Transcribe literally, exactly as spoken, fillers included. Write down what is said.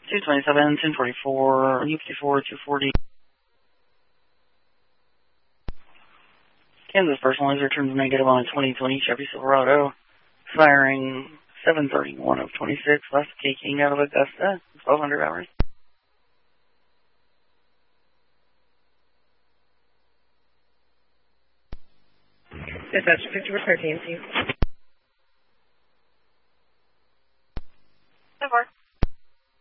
two twenty-seven, ten forty-four, U fifty-four, two forty. Kansas personal is returned negative on a twenty twenty Chevy Silverado, firing seven thirty-one of twenty-six, last taking out of Augusta, twelve hundred hours. Dispatch fifty-four thirteen, see you.